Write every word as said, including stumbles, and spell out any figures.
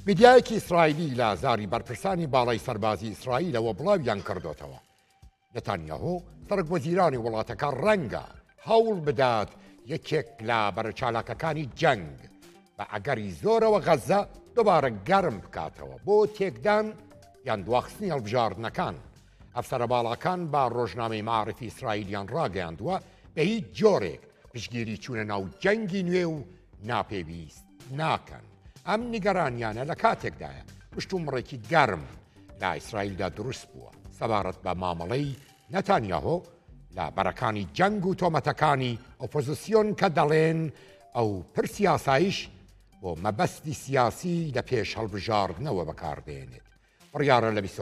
میدیایەکی ئیسرائیلی لە ئازاری بەرپرسانی باڵای سەربازی ئیسرائیلەوە بڵاویان کردوتەوە. نەتانیاهو سەرۆکوەزیرانی وڵاتەکە ڕەنگە هەوڵ بدات یەکێک لە بەرەچالاکەکانی جەنگ بە ئەگەری زۆرەوە غەزە دووبارە گەرم بکاتەوە بۆ تێکدان یان دواخستنی هەڵبژاردنەکان. ئەفسەرە باڵاکان با ڕۆژنامەی معارفی ئیسرائیلیان ڕاگەیاندووە بە هیچ جۆرێک پشگیری چوونە ناو جەنگی نوێ و ناپێویست ناکەن. ئەم نیگەرانیانە لە کاتێکدایە پشتومڕێکی گەرم لە ئیسرائیلدا دروست بووە سەبارەت بە مامەڵەی نەتانیاهۆ لە بەرەکانی جەنگ و تۆمەتەکانی ئۆپۆزیسیۆن کە دەڵێن ئەو پرسی یاساییش بۆ مەبەستی سیاسی لە پێش هەڵبژاردنەوە بەکاردێنێت. بڕیارە لە